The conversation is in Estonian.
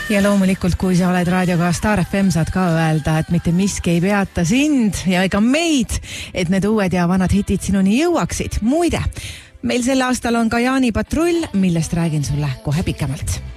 Ja loomulikult, kui sa oled raadioga Star FM, saad ka öelda, et mitte miski ei peata sind ja ega meid, et need uued ja vanad hitid sinuni jõuaksid. Muide, meil sel aastal on ka Jaani patrull, millest räägin sulle kohe pikemalt.